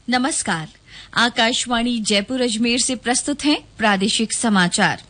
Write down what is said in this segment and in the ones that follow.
नमस्कार। आकाशवाणी जयपुर अजमेर से प्रस्तुत हैं प्रादेशिक समाचार।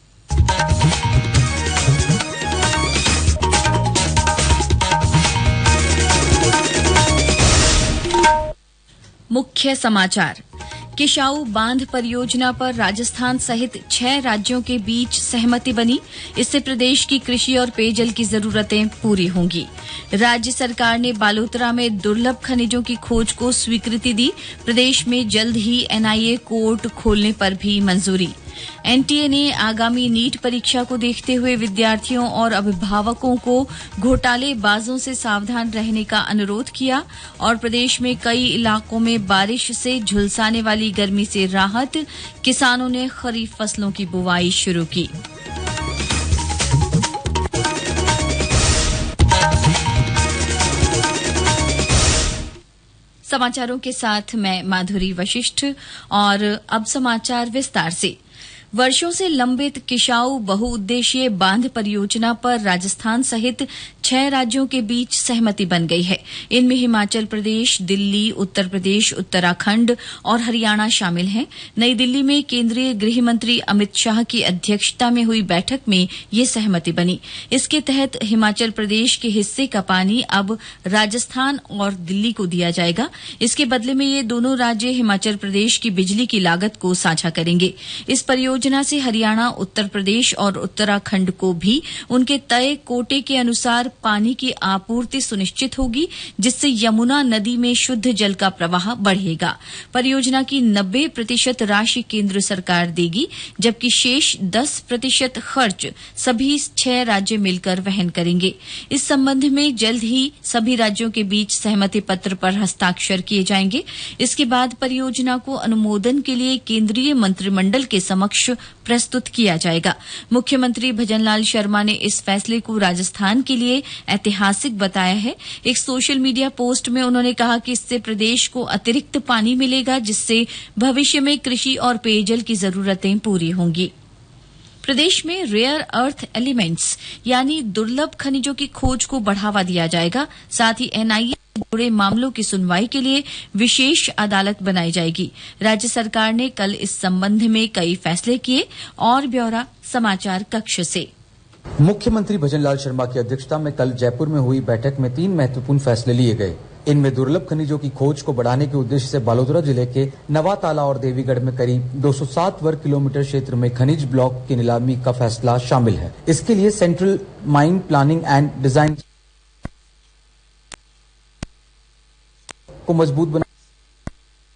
मुख्य समाचार। किशाऊ बांध परियोजना पर राजस्थान सहित 6 राज्यों के बीच सहमति बनी। इससे प्रदेश की कृषि और पेयजल की जरूरतें पूरी होंगी। राज्य सरकार ने बालोतरा में दुर्लभ खनिजों की खोज को स्वीकृति दी। प्रदेश में जल्द ही एनआईए कोर्ट खोलने पर भी मंजूरी। एनटीए ने आगामी नीट परीक्षा को देखते हुए विद्यार्थियों और अभिभावकों को घोटालेबाजों से सावधान रहने का अनुरोध किया। और प्रदेश में कई इलाकों में बारिश से झुलसाने वाली गर्मी से राहत। किसानों ने खरीफ फसलों की बुवाई शुरू की। समाचारों के साथ मैं माधुरी वशिष्ठ। और अब समाचार विस्तार से। वर्षों से लंबित किशाऊ बहुउद्देशीय बांध परियोजना पर राजस्थान सहित 6 राज्यों के बीच सहमति बन गई है। इनमें हिमाचल प्रदेश, दिल्ली, उत्तर प्रदेश, उत्तराखंड और हरियाणा शामिल हैं। नई दिल्ली में केंद्रीय गृह मंत्री अमित शाह की अध्यक्षता में हुई बैठक में ये सहमति बनी। इसके तहत हिमाचल प्रदेश के हिस्से का पानी अब राजस्थान और दिल्ली को दिया जाएगा। इसके बदले में ये दोनों राज्य हिमाचल प्रदेश की बिजली की लागत को साझा करेंगे। इस परियोजना से हरियाणा, उत्तर प्रदेश और उत्तराखंड को भी उनके तय कोटे के अनुसार पानी की आपूर्ति सुनिश्चित होगी, जिससे यमुना नदी में शुद्ध जल का प्रवाह बढ़ेगा। परियोजना की 90% राशि केंद्र सरकार देगी, जबकि शेष 10% खर्च सभी 6 राज्य मिलकर वहन करेंगे। इस संबंध में जल्द ही सभी राज्यों के बीच सहमति पत्र पर हस्ताक्षर किए जाएंगे। इसके बाद परियोजना को अनुमोदन के लिए केंद्रीय मंत्रिमंडल के समक्ष प्रस्तुत किया जाएगा। मुख्यमंत्री भजनलाल शर्मा ने इस फैसले को राजस्थान के लिए ऐतिहासिक बताया है। एक सोशल मीडिया पोस्ट में उन्होंने कहा कि इससे प्रदेश को अतिरिक्त पानी मिलेगा, जिससे भविष्य में कृषि और पेयजल की जरूरतें पूरी होंगी। प्रदेश में रेयर अर्थ एलिमेंट्स यानी दुर्लभ खनिजों की खोज को बढ़ावा दिया जाएगा। साथ ही एनआईए जुड़े मामलों की सुनवाई के लिए विशेष अदालत बनाई जाएगी। राज्य सरकार ने कल इस संबंध में कई फैसले किए। और ब्यौरा समाचार कक्ष से। मुख्यमंत्री भजनलाल शर्मा की अध्यक्षता में कल जयपुर में हुई बैठक में 3 महत्वपूर्ण फैसले लिए गए। इनमें दुर्लभ खनिजों की खोज को बढ़ाने के उद्देश्य से बालोतरा जिले के नवाताला और देवीगढ़ में करीब 207 वर्ग किलोमीटर क्षेत्र में खनिज ब्लॉक की नीलामी का फैसला शामिल है। इसके लिए central mine planning and design को मजबूत बना